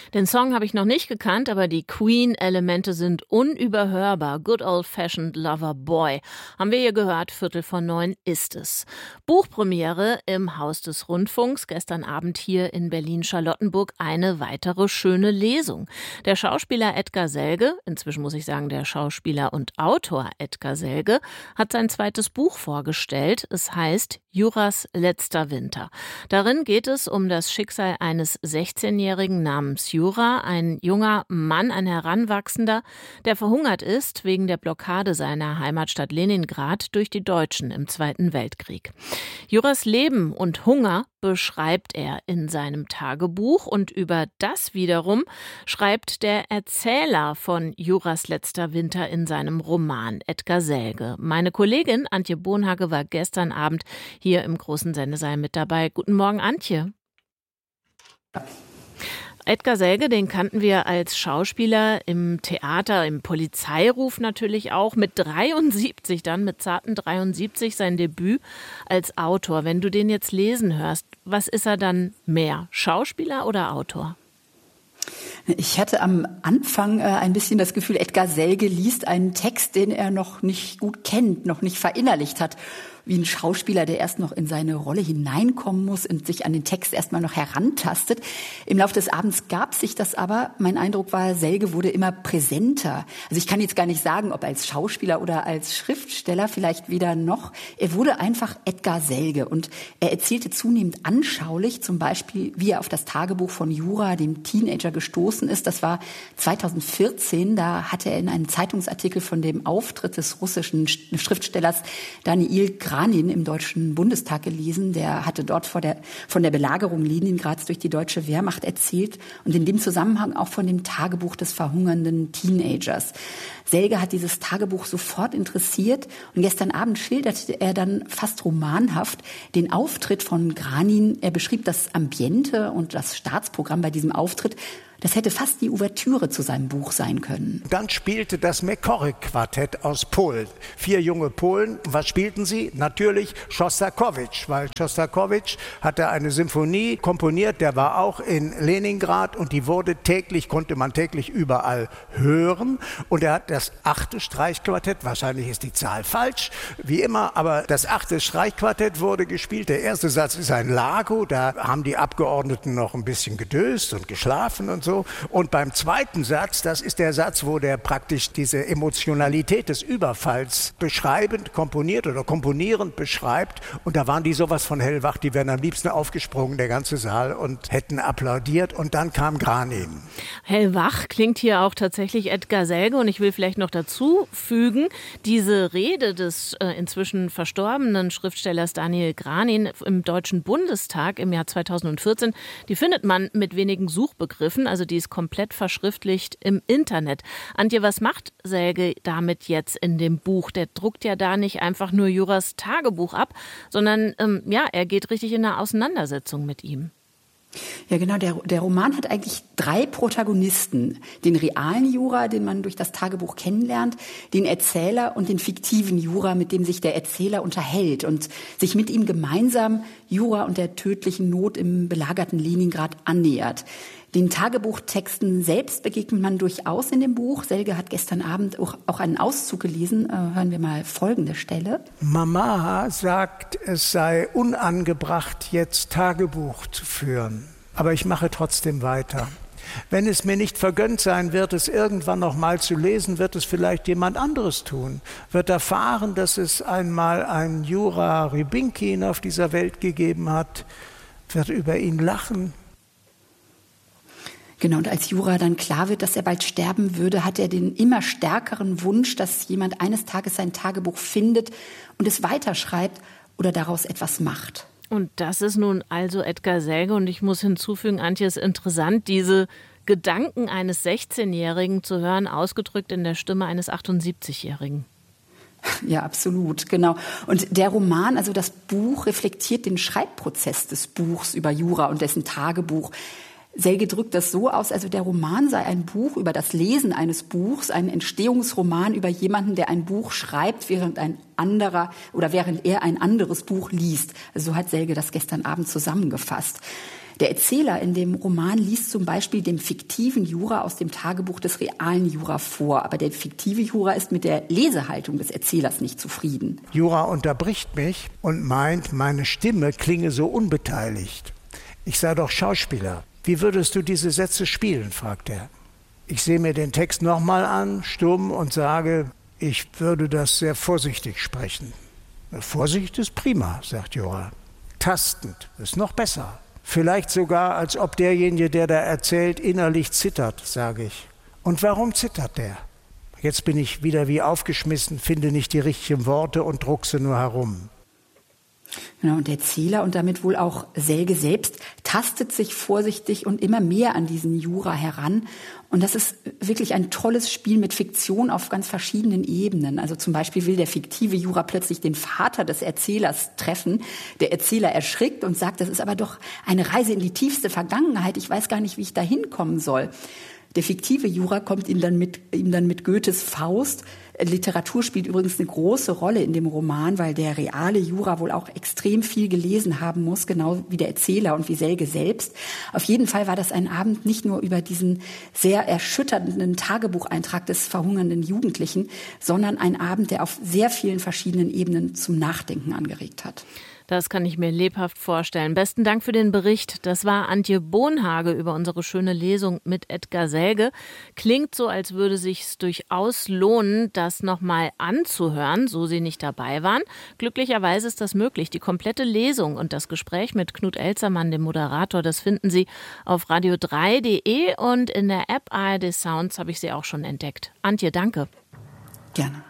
Den Song habe ich noch nicht gekannt, aber die Queen-Elemente sind unüberhörbar. Good Old-Fashioned Lover Boy. Haben wir hier gehört, 8:45 ist es. Buchpremiere im Haus des Rundfunks. Gestern Abend hier in Berlin-Charlottenburg eine weitere schöne Lesung. Der Schauspieler Edgar Selge, inzwischen muss ich sagen der Schauspieler und Autor Edgar Selge, hat sein zweites Buch vorgestellt. Es heißt Juras letzter Winter. Darin geht es um das Schicksal eines 16-Jährigen namens Jura, ein junger Mann, ein Heranwachsender, der verhungert ist wegen der Blockade seiner Heimatstadt Leningrad durch die Deutschen im Zweiten Weltkrieg. Juras Leben und Hunger beschreibt er in seinem Tagebuch und über das wiederum schreibt der Erzähler von Juras letzter Winter in seinem Roman, Edgar Selge. Meine Kollegin Antje Bonhage war gestern Abend hier im großen Sendesaal mit dabei. Guten Morgen, Antje. Edgar Selge, den kannten wir als Schauspieler im Theater, im Polizeiruf natürlich auch. Mit 73 dann, mit zarten 73 sein Debüt als Autor. Wenn du den jetzt lesen hörst, was ist er dann mehr? Schauspieler oder Autor? Ich hatte am Anfang ein bisschen das Gefühl, Edgar Selge liest einen Text, den er noch nicht gut kennt, noch nicht verinnerlicht hat. Wie ein Schauspieler, der erst noch in seine Rolle hineinkommen muss und sich an den Text erstmal noch herantastet. Im Laufe des Abends gab sich das aber. Mein Eindruck war, Selge wurde immer präsenter. Also ich kann jetzt gar nicht sagen, ob als Schauspieler oder als Schriftsteller, vielleicht weder noch. Er wurde einfach Edgar Selge und er erzählte zunehmend anschaulich, zum Beispiel, wie er auf das Tagebuch von Jura, dem Teenager, gestoßen ist. Das war 2014. Da hatte er in einem Zeitungsartikel von dem Auftritt des russischen Schriftstellers Daniil Granin im Deutschen Bundestag gelesen. Der hatte dort von der Belagerung Leningrads durch die deutsche Wehrmacht erzählt und in dem Zusammenhang auch von dem Tagebuch des verhungernden Teenagers. Selge hat dieses Tagebuch sofort interessiert und gestern Abend schilderte er dann fast romanhaft den Auftritt von Granin. Er beschrieb das Ambiente und das Staatsprogramm bei diesem Auftritt. Das hätte fast die Ouvertüre zu seinem Buch sein können. Dann spielte das Mekory-Quartett aus Polen. 4 junge Polen. Was spielten sie? Natürlich Schostakowitsch, weil Schostakowitsch hatte eine Symphonie komponiert, der war auch in Leningrad und die konnte man täglich überall hören. Und er hat das 8. Streichquartett, wahrscheinlich ist die Zahl falsch, wie immer, aber das 8. Streichquartett wurde gespielt. Der erste Satz ist ein Lago, da haben die Abgeordneten noch ein bisschen gedöst und geschlafen und so. Und beim zweiten Satz, das ist der Satz, wo der praktisch diese Emotionalität des Überfalls komponierend beschreibt. Und da waren die sowas von hellwach, die wären am liebsten aufgesprungen, der ganze Saal, und hätten applaudiert. Und dann kam Granin. Hellwach klingt hier auch tatsächlich Edgar Selge. Und ich will vielleicht noch dazu fügen, diese Rede des inzwischen verstorbenen Schriftstellers Daniil Granin im Deutschen Bundestag im Jahr 2014, die findet man mit wenigen Suchbegriffen. Also die ist komplett verschriftlicht im Internet. Antje, was macht Selge damit jetzt in dem Buch? Der druckt ja da nicht einfach nur Juras Tagebuch ab, sondern er geht richtig in eine Auseinandersetzung mit ihm. Ja, genau. Der Roman hat eigentlich 3 Protagonisten. Den realen Jura, den man durch das Tagebuch kennenlernt, den Erzähler und den fiktiven Jura, mit dem sich der Erzähler unterhält und sich mit ihm gemeinsam Jura und der tödlichen Not im belagerten Leningrad annähert. Den Tagebuchtexten selbst begegnet man durchaus in dem Buch. Selge hat gestern Abend auch einen Auszug gelesen. Hören wir mal folgende Stelle. Mama sagt, es sei unangebracht, jetzt Tagebuch zu führen. Aber ich mache trotzdem weiter. Wenn es mir nicht vergönnt sein wird, es irgendwann noch mal zu lesen, wird es vielleicht jemand anderes tun. Wird erfahren, dass es einmal einen Jura Rybinkin auf dieser Welt gegeben hat. Wird über ihn lachen. Genau, und als Jura dann klar wird, dass er bald sterben würde, hat er den immer stärkeren Wunsch, dass jemand eines Tages sein Tagebuch findet und es weiterschreibt oder daraus etwas macht. Und das ist nun also Edgar Selge. Und ich muss hinzufügen, Antje, ist interessant, diese Gedanken eines 16-Jährigen zu hören, ausgedrückt in der Stimme eines 78-Jährigen. Ja, absolut, genau. Und der Roman, also das Buch, reflektiert den Schreibprozess des Buchs über Jura und dessen Tagebuch. Selge drückt das so aus, also der Roman sei ein Buch über das Lesen eines Buchs, ein Entstehungsroman über jemanden, der ein Buch schreibt, während er ein anderes Buch liest. Also so hat Selge das gestern Abend zusammengefasst. Der Erzähler in dem Roman liest zum Beispiel dem fiktiven Jura aus dem Tagebuch des realen Jura vor. Aber der fiktive Jura ist mit der Lesehaltung des Erzählers nicht zufrieden. Jura unterbricht mich und meint, meine Stimme klinge so unbeteiligt. Ich sei doch Schauspieler. Wie würdest du diese Sätze spielen, fragt er. Ich sehe mir den Text nochmal an, stumm, und sage, ich würde das sehr vorsichtig sprechen. Vorsicht ist prima, sagt Jura. Tastend ist noch besser. Vielleicht sogar, als ob derjenige, der da erzählt, innerlich zittert, sage ich. Und warum zittert der? Jetzt bin ich wieder wie aufgeschmissen, finde nicht die richtigen Worte und druckse nur herum. Ja, und der Erzähler und damit wohl auch Selge selbst tastet sich vorsichtig und immer mehr an diesen Jura heran. Und das ist wirklich ein tolles Spiel mit Fiktion auf ganz verschiedenen Ebenen. Also zum Beispiel will der fiktive Jura plötzlich den Vater des Erzählers treffen. Der Erzähler erschrickt und sagt, das ist aber doch eine Reise in die tiefste Vergangenheit. Ich weiß gar nicht, wie ich da hinkommen soll. Der fiktive Jura kommt ihm dann mit Goethes Faust. Literatur spielt übrigens eine große Rolle in dem Roman, weil der reale Jura wohl auch extrem viel gelesen haben muss, genau wie der Erzähler und wie Selge selbst. Auf jeden Fall war das ein Abend nicht nur über diesen sehr erschütternden Tagebucheintrag des verhungernden Jugendlichen, sondern ein Abend, der auf sehr vielen verschiedenen Ebenen zum Nachdenken angeregt hat. Das kann ich mir lebhaft vorstellen. Besten Dank für den Bericht. Das war Antje Bohnhage über unsere schöne Lesung mit Edgar Selge. Klingt so, als würde sich's durchaus lohnen, das nochmal anzuhören, so Sie nicht dabei waren. Glücklicherweise ist das möglich. Die komplette Lesung und das Gespräch mit Knut Elzermann, dem Moderator, das finden Sie auf radio3.de und in der App ARD Sounds habe ich sie auch schon entdeckt. Antje, danke. Gerne.